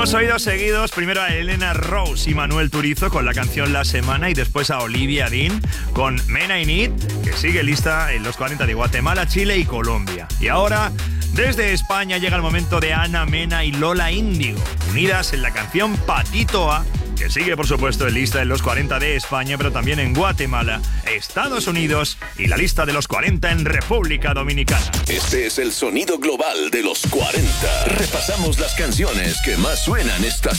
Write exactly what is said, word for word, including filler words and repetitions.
Hemos oído seguidos primero a Elena Rose y Manuel Turizo con la canción La Semana y después a Olivia Dean con Men I Need, que sigue lista en los cuarenta de Guatemala, Chile y Colombia. Y ahora, desde España llega el momento de Ana Mena y Lola Índigo, unidas en la canción Patito A, que sigue por supuesto en lista en los cuarenta de España, pero también en Guatemala, Estados Unidos y la lista de los cuarenta en República Dominicana. Este es el sonido global de los cuarenta. Repasamos las canciones que más suenan esta